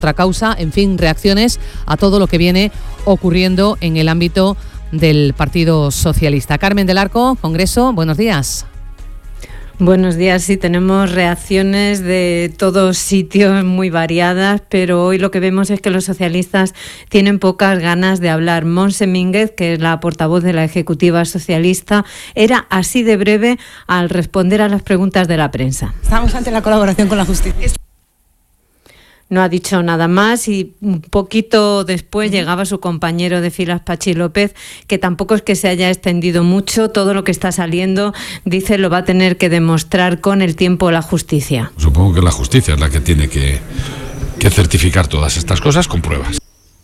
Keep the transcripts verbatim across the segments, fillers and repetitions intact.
otra causa, en fin, reacciones a todo lo que viene ocurriendo en el ámbito del Partido Socialista. Carmen del Arco, Congreso, buenos días. Buenos días, sí, tenemos reacciones de todos sitios muy variadas, pero hoy lo que vemos es que los socialistas tienen pocas ganas de hablar. Montse Mínguez, que es la portavoz de la Ejecutiva Socialista, era así de breve al responder a las preguntas de la prensa. Estamos ante la colaboración con la justicia. No ha dicho nada más y un poquito después llegaba su compañero de filas, Pachi López, que tampoco es que se haya extendido mucho. Todo lo que está saliendo, dice, lo va a tener que demostrar con el tiempo la justicia. Supongo que la justicia es la que tiene que, que certificar todas estas cosas con pruebas.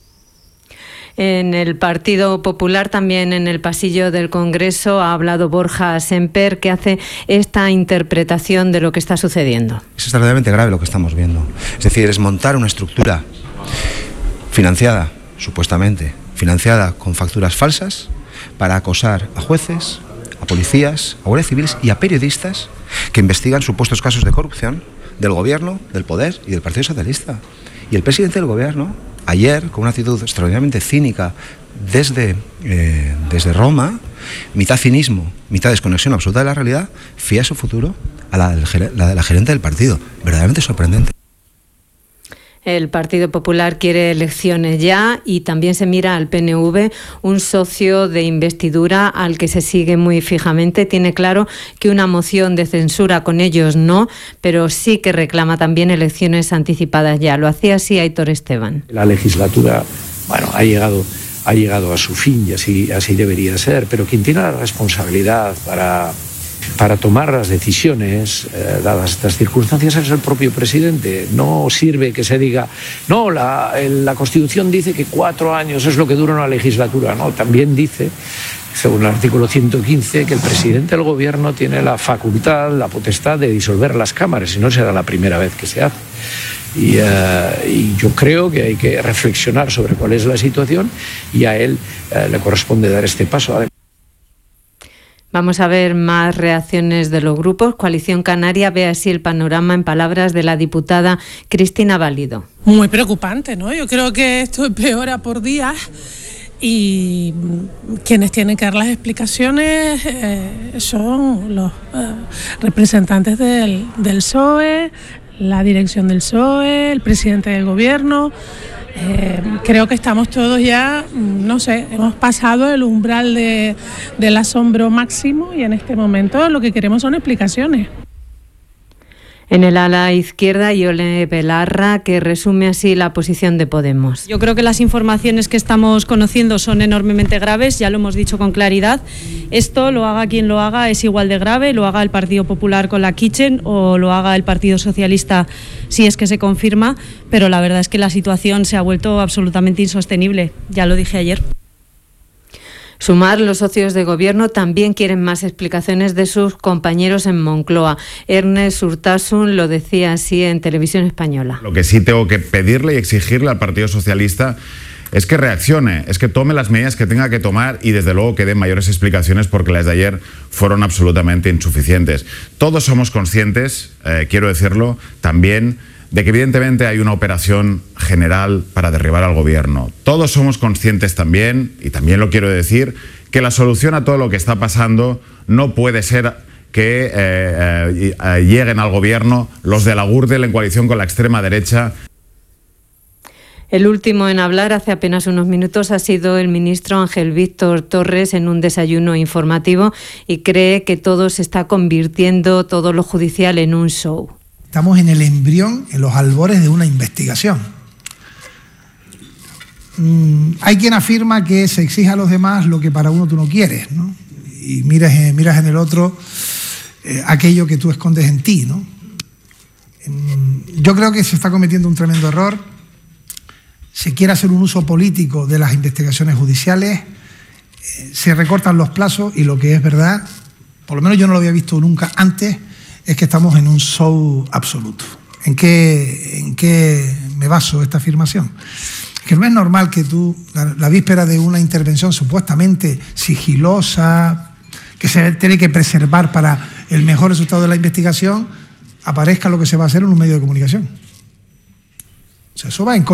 En el Partido Popular, también en el pasillo del Congreso, ha hablado Borja Sémper, que hace esta interpretación de lo que está sucediendo. Es extraordinariamente grave lo que estamos viendo. Es decir, es montar una estructura financiada, supuestamente, financiada con facturas falsas, para acosar a jueces, a policías, a guardias civiles y a periodistas que investigan supuestos casos de corrupción del gobierno, del poder y del Partido Socialista. Y el presidente del gobierno, ayer, con una actitud extraordinariamente cínica desde, eh, desde Roma, mitad cinismo, mitad desconexión absoluta de la realidad, fía su futuro a la, la de la gerente del partido. Verdaderamente sorprendente. El Partido Popular quiere elecciones ya y también se mira al P N V, un socio de investidura al que se sigue muy fijamente. Tiene claro que una moción de censura con ellos no, pero sí que reclama también elecciones anticipadas ya. Lo hacía así Aitor Esteban. La legislatura, bueno, ha llegado, ha llegado a su fin y así, así debería ser, pero quien tiene la responsabilidad para... para tomar las decisiones, eh, dadas estas circunstancias, es el propio presidente. No sirve que se diga, no, la, el, la Constitución dice que cuatro años es lo que dura una legislatura. No, también dice, según el artículo ciento quince, que el presidente del gobierno tiene la facultad, la potestad de disolver las cámaras, y no será la primera vez que se hace. Y, uh, y yo creo que hay que reflexionar sobre cuál es la situación y a él uh, le corresponde dar este paso. Vamos a ver más reacciones de los grupos. Coalición Canaria ve así el panorama en palabras de la diputada Cristina Valido. Muy preocupante, ¿no? Yo creo que esto empeora por días y quienes tienen que dar las explicaciones eh, son los eh, representantes del, del P S O E, la dirección del P S O E, el presidente del gobierno. Eh, creo que estamos todos ya, no sé, hemos pasado el umbral de, del asombro máximo y en este momento lo que queremos son explicaciones. En el ala izquierda, Ione Belarra, que resume así la posición de Podemos. Yo creo que las informaciones que estamos conociendo son enormemente graves, ya lo hemos dicho con claridad. Esto, lo haga quien lo haga, es igual de grave, lo haga el Partido Popular con la Kitchen o lo haga el Partido Socialista si es que se confirma, pero la verdad es que la situación se ha vuelto absolutamente insostenible, ya lo dije ayer. Sumar, los socios de gobierno también quieren más explicaciones de sus compañeros en Moncloa. Ernest Urtasun lo decía así en Televisión Española. Lo que sí tengo que pedirle y exigirle al Partido Socialista es que reaccione, es que tome las medidas que tenga que tomar y desde luego que dé mayores explicaciones porque las de ayer fueron absolutamente insuficientes. Todos somos conscientes, eh, quiero decirlo, también de que evidentemente hay una operación general para derribar al gobierno. Todos somos conscientes también, y también lo quiero decir, que la solución a todo lo que está pasando no puede ser que eh, eh, eh, lleguen al gobierno los de la Gürtel en coalición con la extrema derecha. El último en hablar hace apenas unos minutos ha sido el ministro Ángel Víctor Torres en un desayuno informativo y cree que todo se está convirtiendo, todo lo judicial, en un show. Estamos en el embrión, en los albores de una investigación. Mm, hay quien afirma que se exige a los demás lo que para uno tú no quieres, ¿no? Y miras, eh, miras en el otro eh, aquello que tú escondes en ti, ¿no? Mm, yo creo que se está cometiendo un tremendo error. Se quiere hacer un uso político de las investigaciones judiciales, eh, se recortan los plazos y lo que es verdad, por lo menos yo no lo había visto nunca antes, es que estamos en un show absoluto. ¿En qué, en qué me baso esta afirmación? Que no es normal que tú, la, la víspera de una intervención supuestamente sigilosa, que se tiene que preservar para el mejor resultado de la investigación, aparezca lo que se va a hacer en un medio de comunicación. O sea, eso va en contra.